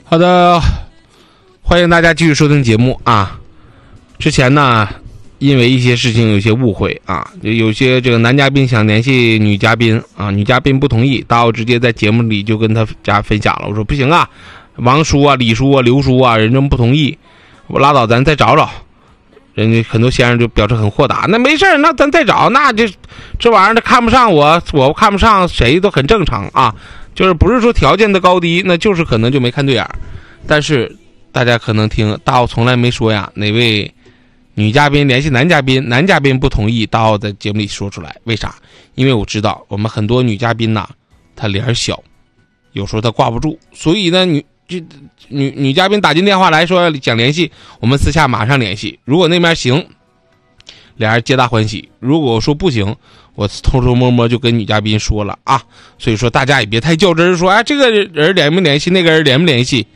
好的，欢迎大家继续收听节目啊。之前呢，因为一些事情有些误会啊，有些这个男嘉宾想联系女嘉宾啊，女嘉宾不同意，大奥直接在节目里就跟他家分享了。我说不行啊，王叔啊、李叔啊、刘叔啊，人家不同意，我拉倒，咱再找找。人家很多先生就表示很豁达，那没事，那咱再找，那这玩意儿他看不上我看不上谁都很正常啊。就是不是说条件的高低，那就是可能就没看对眼。但是大家可能听大奥从来没说呀，哪位女嘉宾联系男嘉宾，男嘉宾不同意，大奥在节目里说出来。为啥？因为我知道我们很多女嘉宾呐，她脸小，有时候她挂不住，所以呢，女嘉宾打进电话来说想联系，我们私下马上联系。如果那边行，俩人皆大欢喜；如果说不行，我偷偷摸摸就跟女嘉宾说了啊。所以说大家也别太较真，说这个人联没联系，那个人联不联系。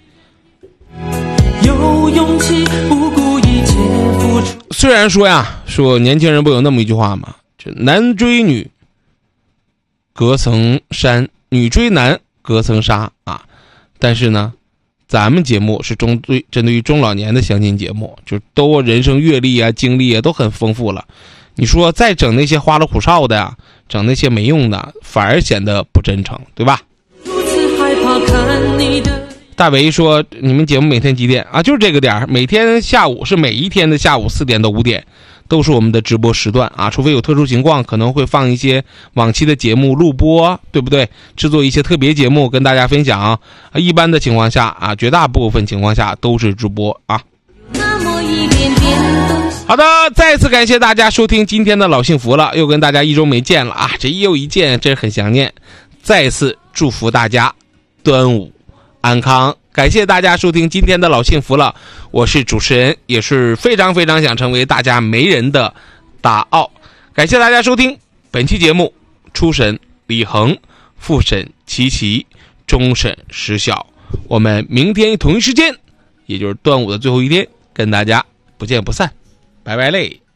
有勇气不顾一切付出。 虽然说年轻人不有那么一句话吗？就男追女隔层山，女追男隔层纱啊。但是呢，咱们节目是针对于中老年的相亲节目，就都人生阅历啊、经历啊都很丰富了。你说再整那些花里胡哨的呀，整那些没用的，反而显得不真诚，对吧？ 如此害怕看你的。 大为说你们节目每天几点啊？就是这个点，每天下午，是每一天的下午4点到5点，都是我们的直播时段啊。除非有特殊情况，可能会放一些往期的节目录播，对不对？制作一些特别节目跟大家分享。一般的情况下啊，绝大部分情况下都是直播啊。好的，再次感谢大家收听今天的老幸福了，又跟大家1周没见了啊，这又一见真很想念。再次祝福大家端午安康，感谢大家收听今天的老幸福了，我是主持人，也是非常非常想成为大家媒人的大奥。感谢大家收听本期节目，初审李恒，复审琪琪，终审石晓。我们明天同一时间，也就是端午的最后一天，跟大家不见不散，拜拜嘞。